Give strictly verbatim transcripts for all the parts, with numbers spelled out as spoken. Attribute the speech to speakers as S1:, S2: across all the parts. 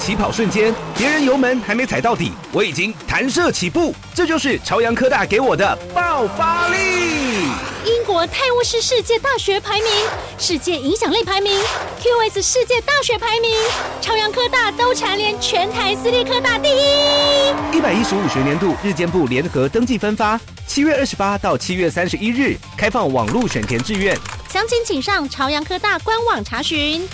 S1: 起跑瞬间，别人油门还没踩到底，我已经弹射起步，这就是朝阳科大给我的爆发力。
S2: 英国泰晤士世界大学排名、世界影响力排名、Q S 世界大学排名，朝阳科大都蝉联全台私立科大第一。
S1: 一百一十五学年度日间部联合登记分发，七月二十八到七月三十一日开放网络选填志愿，
S2: 详情请上朝阳科大官网查询。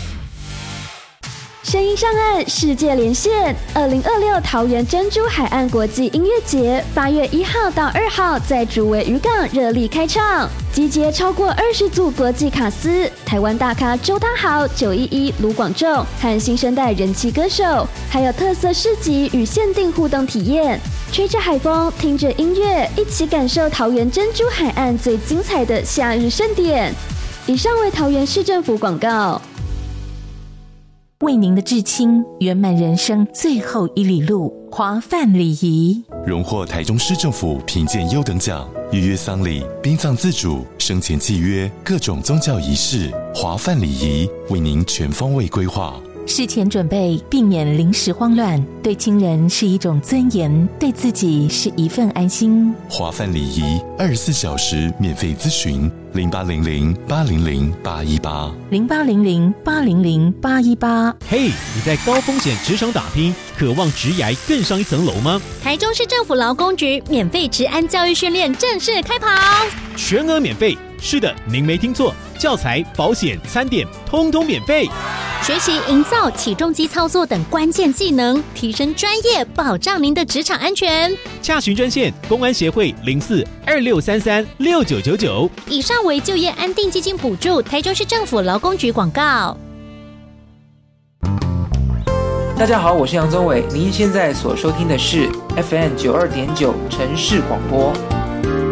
S3: 声音上岸，世界连线。二零二六桃园珍珠海岸国际音乐节，八月一号到二号在竹围渔港热力开唱，集结超过二十组国际卡司，台湾大咖周汤豪、九一一、卢广仲和新生代人气歌手，还有特色市集与限定互动体验。吹着海风，听着音乐，一起感受桃园珍珠海岸最精彩的夏日盛典。以上为桃园市政府广告。
S4: 为您的至亲圆满人生最后一里路，华范礼仪
S5: 荣获台中市政府评鉴优等奖，预约丧礼、殡葬自主、生前契约、各种宗教仪式，华范礼仪为您全方位规划。
S4: 事前准备，避免临时慌乱，对亲人是一种尊严，对自己是一份安心。
S5: 华范礼仪二十四小时免费咨询，零八零零八零零八一八，
S4: 零八零零八零零八一八。
S6: 嘿，你在高风险职场打拼，渴望职涯更上一层楼吗？
S2: 台中市政府劳工局免费职安教育训练正式开跑，
S6: 全额免费。是的，您没听错，教材、保险、餐点通通免费。
S2: 学习营造起重机操作等关键技能，提升专业，保障您的职场安全。
S6: 洽询专线：公安协会零四二六三三六九九九。
S2: 以上为就业安定基金补助，台中市政府劳工局广告。
S7: 大家好，我是杨宗纬，您现在所收听的是 F M 九二点九 城市广播。